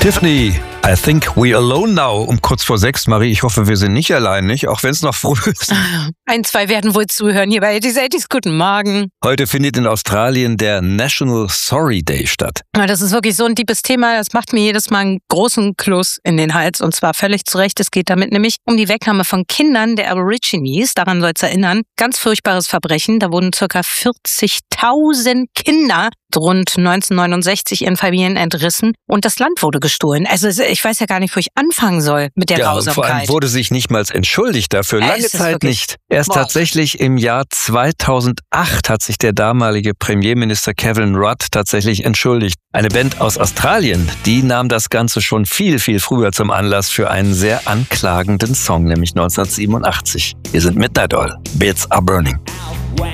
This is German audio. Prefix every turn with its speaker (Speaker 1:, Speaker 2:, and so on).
Speaker 1: Tiffany, I think we alone now. Um kurz vor 6, Marie, ich hoffe, wir sind nicht allein, nicht? Auch wenn es noch früh ist.
Speaker 2: Ein, zwei werden wohl zuhören hier bei Eddie's. Guten Morgen.
Speaker 1: Heute findet in Australien der National Sorry Day statt.
Speaker 2: Ja, das ist wirklich so ein liebes Thema. Das macht mir jedes Mal einen großen Kloß in den Hals. Und zwar völlig zu Recht. Es geht damit nämlich um die Wegnahme von Kindern der Aborigines. Daran soll es erinnern. Ganz furchtbares Verbrechen. Da wurden ca. 40.000 Kinder rund 1969 ihren Familien entrissen und das Land wurde gestohlen. Also ich weiß ja gar nicht, wo ich anfangen soll mit der Grausamkeit.
Speaker 1: Vor allem wurde sich nicht mal entschuldigt dafür. Lange Zeit nicht. Erst tatsächlich im Jahr 2008 hat sich der damalige Premierminister Kevin Rudd tatsächlich entschuldigt. Eine Band aus Australien, die nahm das Ganze schon viel, viel früher zum Anlass für einen sehr anklagenden Song, nämlich 1987. Wir sind Midnight Oil. Bits are burning.